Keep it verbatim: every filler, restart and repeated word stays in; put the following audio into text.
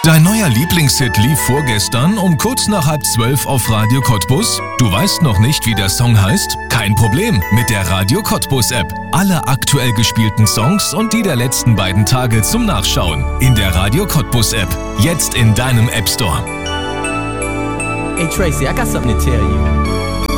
Dein neuer Lieblingshit lief vorgestern um kurz nach halb zwölf auf Radio Cottbus? Du weißt noch nicht, wie der Song heißt? Kein Problem, mit der Radio Cottbus App. Alle aktuell gespielten Songs und die der letzten beiden Tage zum Nachschauen. In der Radio Cottbus App. Jetzt in deinem App Store. Hey Tracy, I got something to tell you.